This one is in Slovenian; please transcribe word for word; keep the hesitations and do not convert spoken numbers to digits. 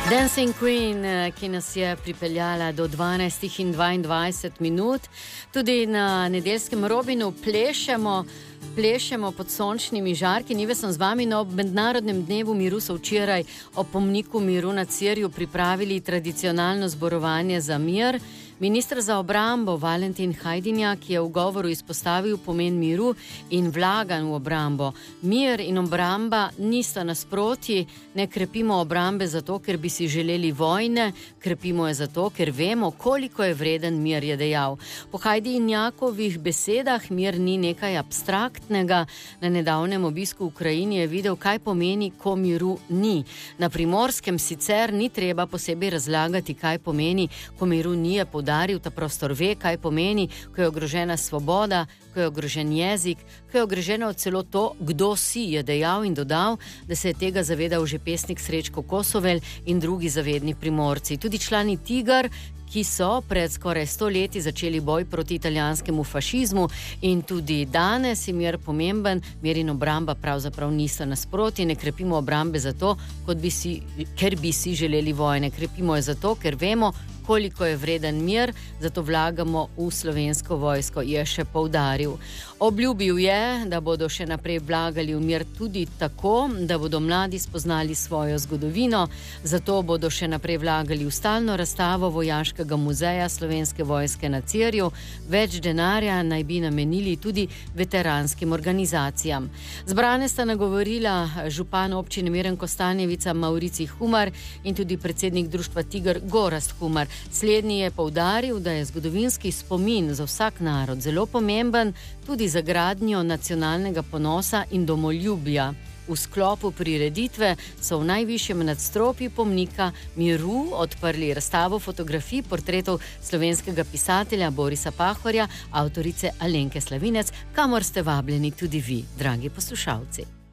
Dancing Queen, ki nas je pripeljala do dvanajstih in dvaindvajset minut. Tudi na nedeljskem Robinu plešemo, plešemo pod sončnimi žarki. Nive sem z vami, no, ob mednarodnem dnevu miru so včeraj ob pomniku miru na Cirju pripravili tradicionalno zborovanje za mir. Minister za obrambo Valentin Hajdinjak je v govoru izpostavil pomen miru in vlaganj v obrambo. Mir in obramba nista nasprotji, ne krepimo obrambe zato, ker bi si želeli vojne, krepimo je zato, ker vemo, koliko je vreden mir, je dejal. Po Hajdinjakovih besedah mir ni nekaj abstraktnega. Na nedavnem obisku v Ukrajini je videl, kaj pomeni, ko miru ni. Na Primorskem sicer ni treba posebej razlagati, kaj pomeni, ko miru ni, je poudaril, ta prostor ve, kaj pomeni, ko je ogrožena svoboda, ko je ogrožen jezik, ko je ogroženo celo to, kdo si, je dejal in dodal, da se je tega zavedal že pesnik Srečko Kosovel in drugi zavedni Primorci. Tudi člani Tigar, ki so pred skoraj sto leti začeli boj proti italijanskemu fašizmu, in tudi danes je mir pomemben, mir in obramba pravzaprav nista nasproti, ne krepimo obrambe zato, kot bi si, ker bi si želeli vojne, krepimo je zato, ker vemo, koliko je vreden mir, zato vlagamo v slovensko vojsko, je še poudaril. Obljubil je, da bodo še naprej vlagali v mir tudi tako, da bodo mladi spoznali svojo zgodovino, zato bodo še naprej vlagali v stalno razstavo Vojaškega muzeja Slovenske vojske na Cirju, več denarja naj bi namenili tudi veteranskim organizacijam. Zbrane sta nagovorila župan občine Miren Kostanjevica Maurici Humar in tudi predsednik društva Tigar Gorazd Humar. Slednji je poudaril, da je zgodovinski spomin za vsak narod zelo pomemben tudi za gradnjo nacionalnega ponosa in domoljubja. V sklopu prireditve so v najvišjem nadstropju pomnika miru odprli razstavo fotografij portretov slovenskega pisatelja Borisa Pahorja, avtorice Alenke Slavinec, kamor ste vabljeni tudi vi, dragi poslušalci.